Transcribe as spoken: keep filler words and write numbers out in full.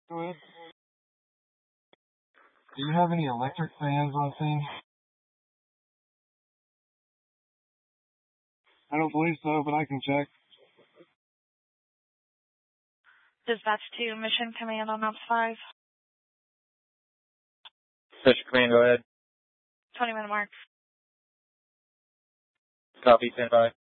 Go ahead. Do you have any electric fans on scene? I don't believe so, but I can check. Dispatch to Mission Command on Ops five. Mission Command, go ahead. twenty minute mark. Copy, stand by.